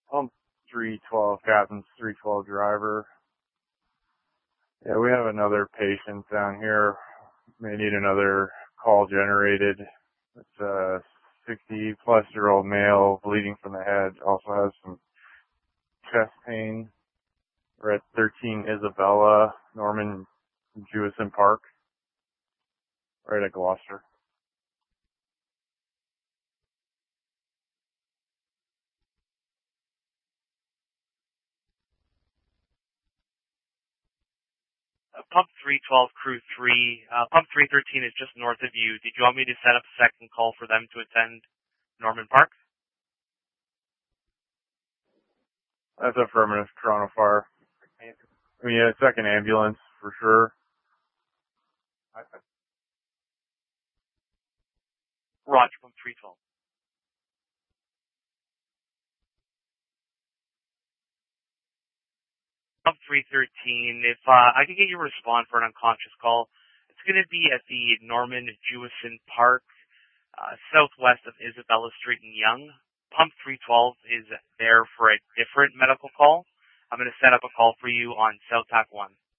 Pump 312, Captain's 312 driver. Yeah, we have another patient down here. May need another call generated. It's a 60-plus-year-old male, bleeding from the head. Also has some chest pain. We're at 13 Isabella, Norman Jewison Park, right at Gloucester. Pump 312, Crew 3. Pump 313 is just north of you. Did you want me to set up a second call for them to attend Norman Park? That's affirmative, Toronto Fire. I mean, yeah, second ambulance for sure. Roger, Pump 312. Pump 313, if I could get you to respond for an unconscious call, it's going to be at the Norman Jewison Park, southwest of Isabella Street and Yonge. Pump 312 is there for a different medical call. I'm going to set up a call for you on South Tack 1.